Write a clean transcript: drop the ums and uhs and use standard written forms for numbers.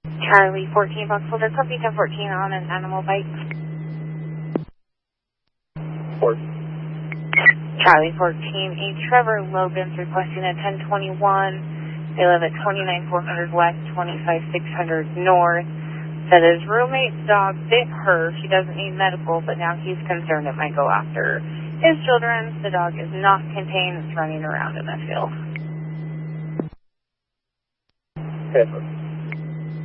Charlie 14, Bucksville, that's puppy 1014 on an animal bite. Charlie 14, a Trevor Logan's requesting a 1021. They live at 29400 West, 25600 North. Said his roommate's dog bit her. She doesn't need medical, but now he's concerned it might go after his children. The dog is not contained. It's running around in the field. Okay.